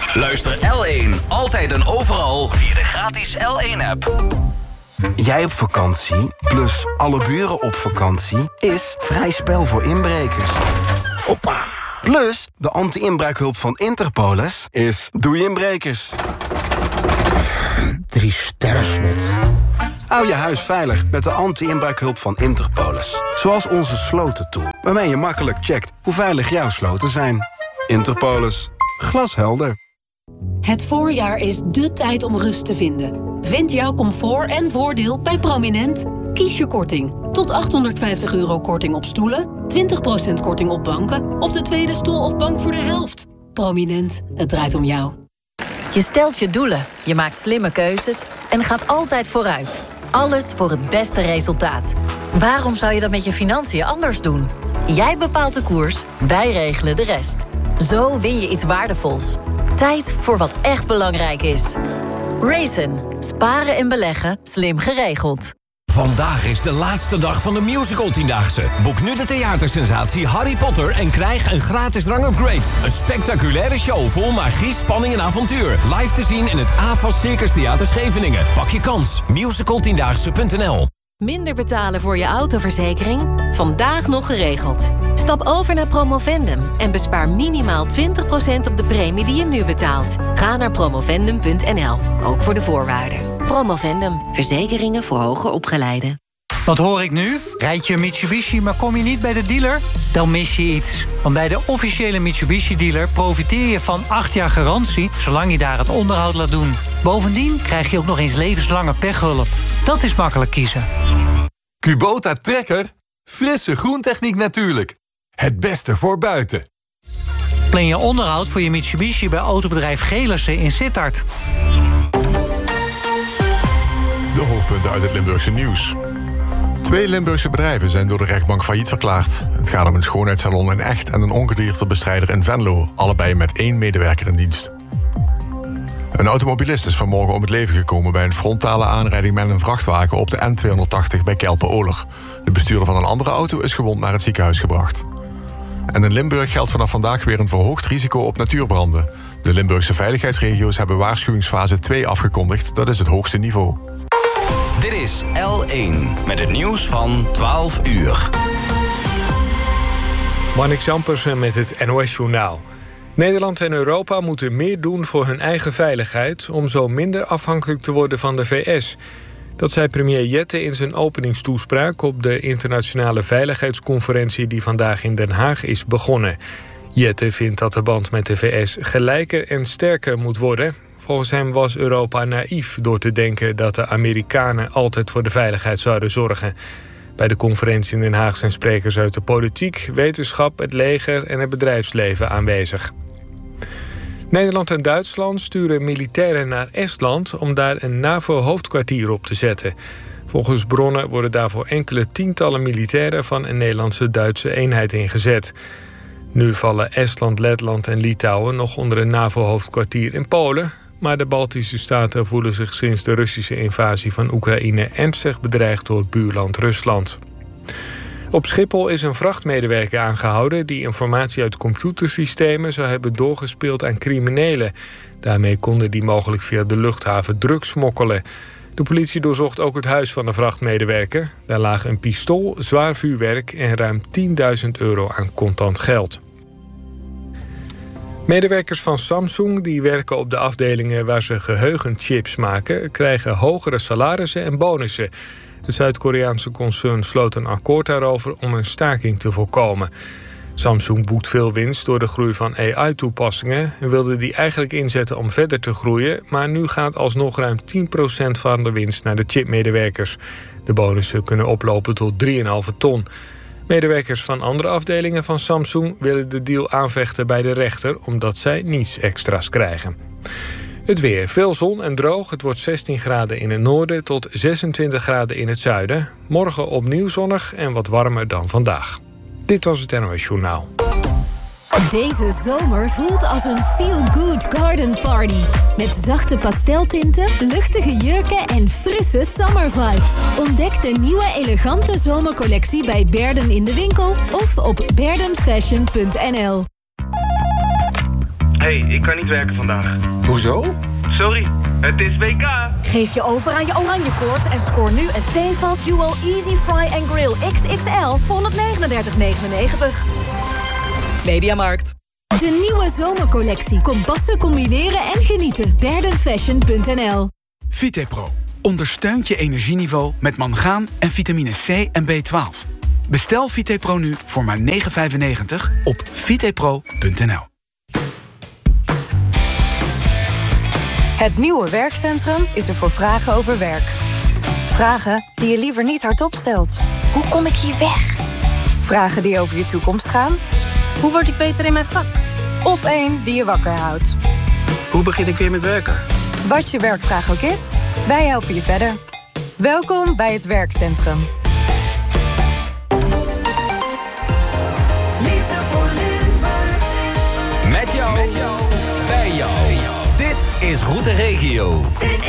Luister L1 altijd en overal via de gratis L1-app. Jij op vakantie, plus alle buren op vakantie, is vrij spel voor inbrekers. Hoppa! Plus, de anti-inbraakhulp van Interpolis is doei inbrekers. 3 sterren slot. Hou je huis veilig met de anti-inbraakhulp van Interpolis. Zoals onze slotentool, waarmee je makkelijk checkt hoe veilig jouw sloten zijn. Interpolis. Glashelder. Het voorjaar is dé tijd om rust te vinden. Vind jouw comfort en voordeel bij Prominent. Kies je korting. Tot €850 korting op stoelen, 20% korting op banken of de tweede stoel of bank voor de helft. Prominent, het draait om jou. Je stelt je doelen, je maakt slimme keuzes en gaat altijd vooruit. Alles voor het beste resultaat. Waarom zou je dat met je financiën anders doen? Jij bepaalt de koers, wij regelen de rest. Zo win je iets waardevols. Tijd voor wat echt belangrijk is. Raisin. Sparen en beleggen. Slim geregeld. Vandaag is de laatste dag van de Musical 10-daagse. Boek nu de theatersensatie Harry Potter en krijg een gratis rangupgrade. Een spectaculaire show vol magie, spanning en avontuur. Live te zien in het AFAS Circus Theater Scheveningen. Pak je kans. Musical10daagse.nl. Minder betalen voor je autoverzekering? Vandaag nog geregeld. Stap over naar Promovendum en bespaar minimaal 20% op de premie die je nu betaalt. Ga naar promovendum.nl, ook voor de voorwaarden. Promovendum, verzekeringen voor hoger opgeleiden. Wat hoor ik nu? Rijd je een Mitsubishi, maar kom je niet bij de dealer? Dan mis je iets. Want bij de officiële Mitsubishi-dealer profiteer je van 8 jaar garantie, zolang je daar het onderhoud laat doen. Bovendien krijg je ook nog eens levenslange pechhulp. Dat is makkelijk kiezen. Kubota Trekker? Frisse groentechniek natuurlijk. Het beste voor buiten. Plan je onderhoud voor je Mitsubishi bij autobedrijf Gelissen in Sittard. De hoofdpunten uit het Limburgse nieuws. 2 Limburgse bedrijven zijn door de rechtbank failliet verklaard. Het gaat om een schoonheidssalon in Echt en een ongediertebestrijder in Venlo. Allebei met 1 medewerker in dienst. Een automobilist is vanmorgen om het leven gekomen bij een frontale aanrijding met een vrachtwagen op de N280 bij Kelpen-Oler. De bestuurder van een andere auto is gewond naar het ziekenhuis gebracht. En in Limburg geldt vanaf vandaag weer een verhoogd risico op natuurbranden. De Limburgse veiligheidsregio's hebben waarschuwingsfase 2 afgekondigd. Dat is het hoogste niveau. Dit is L1 met het nieuws van 12 uur. Marnix Ampersen met het NOS-journaal. Nederland en Europa moeten meer doen voor hun eigen veiligheid om zo minder afhankelijk te worden van de VS. Dat zei premier Jette in zijn openingstoespraak op de internationale veiligheidsconferentie die vandaag in Den Haag is begonnen. Jette vindt dat de band met de VS gelijker en sterker moet worden. Volgens hem was Europa naïef door te denken dat de Amerikanen altijd voor de veiligheid zouden zorgen. Bij de conferentie in Den Haag zijn sprekers uit de politiek, wetenschap, het leger en het bedrijfsleven aanwezig. Nederland en Duitsland sturen militairen naar Estland om daar een NAVO-hoofdkwartier op te zetten. Volgens bronnen worden daarvoor enkele tientallen militairen van een Nederlandse-Duitse eenheid ingezet. Nu vallen Estland, Letland en Litouwen nog onder een NAVO-hoofdkwartier in Polen. Maar de Baltische staten voelen zich sinds de Russische invasie van Oekraïne ernstig bedreigd door buurland Rusland. Op Schiphol is een vrachtmedewerker aangehouden die informatie uit computersystemen zou hebben doorgespeeld aan criminelen. Daarmee konden die mogelijk via de luchthaven drugs smokkelen. De politie doorzocht ook het huis van de vrachtmedewerker. Daar lagen een pistool, zwaar vuurwerk en ruim €10.000 aan contant geld. Medewerkers van Samsung die werken op de afdelingen waar ze geheugenchips maken, krijgen hogere salarissen en bonussen. Het Zuid-Koreaanse concern sloot een akkoord daarover om een staking te voorkomen. Samsung boekt veel winst door de groei van AI-toepassingen en wilde die eigenlijk inzetten om verder te groeien, maar nu gaat alsnog ruim 10% van de winst naar de chipmedewerkers. De bonussen kunnen oplopen tot 3,5 ton. Medewerkers van andere afdelingen van Samsung willen de deal aanvechten bij de rechter, omdat zij niets extra's krijgen. Het weer. Veel zon en droog. Het wordt 16 graden in het noorden tot 26 graden in het zuiden. Morgen opnieuw zonnig en wat warmer dan vandaag. Dit was het NOS Journaal. Deze zomer voelt als een feel-good garden party. Met zachte pasteltinten, luchtige jurken en frisse summer vibes. Ontdek de nieuwe elegante zomercollectie bij Berden in de winkel of op berdenfashion.nl. Hey, ik kan niet werken vandaag. Hoezo? Sorry, het is WK. Geef je over aan je oranje koord en scoor nu een Tefal Dual Easy Fry & Grill XXL voor €139,99. Mediamarkt. De nieuwe zomercollectie komt passen, combineren en genieten. Derdenfashion.nl. Vitepro ondersteunt je energieniveau met mangaan en vitamine C en B12. Bestel Vitepro nu voor maar €9,95 op vitepro.nl. Het nieuwe werkcentrum is er voor vragen over werk. Vragen die je liever niet hardop stelt. Hoe kom ik hier weg? Vragen die over je toekomst gaan. Hoe word ik beter in mijn vak? Of één die je wakker houdt. Hoe begin ik weer met werken? Wat je werkvraag ook is, wij helpen je verder. Welkom bij het werkcentrum. Met jou, bij jou. Dit is Route Regio.